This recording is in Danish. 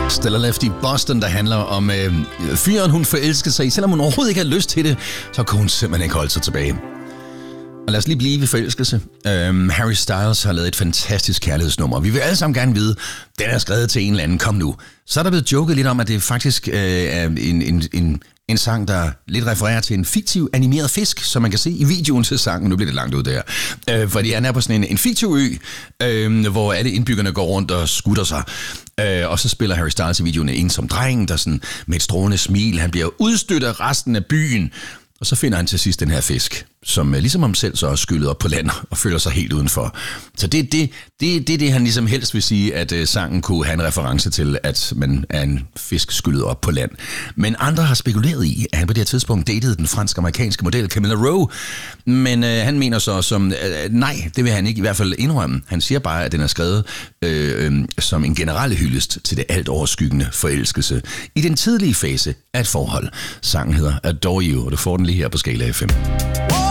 Stella Left i Boston, der handler om fyren, hun forelsker sig i. Selvom hun overhovedet ikke har lyst til det, så kan hun simpelthen ikke holde sig tilbage. Og lad os lige blive ved forelskelse. Harry Styles har lavet et fantastisk kærlighedsnummer. Vi vil alle sammen gerne vide, den er skrevet til en eller anden. Kom nu. Så er der blevet joket lidt om, at det faktisk er en sang, der lidt refererer til en fiktiv animeret fisk, som man kan se i videoen til sangen. Nu bliver det langt ud der. Fordi han er på sådan en fiktiv ø, hvor alle indbyggerne går rundt og skutter sig. Og så spiller Harry Styles i videoen en som dreng, der sådan med et strålende smil, han bliver udstødt af resten af byen. Og så finder han til sidst den her fisk, som ligesom ham selv så er skyllet op på land og føler sig helt udenfor. Så det er det, han ligesom helst vil sige, at sangen kunne have en reference til, at man er en fisk skyllet op på land. Men andre har spekuleret i, at han på det her tidspunkt datede den fransk-amerikanske model Camilla Rowe. Men han mener så som, nej, det vil han ikke i hvert fald indrømme. Han siger bare, at den er skrevet som en generel hyldest til det alt overskyggende forelskelse i den tidlige fase af et forhold. Sangen hedder Adore You, og du får den lige her på Skala FM.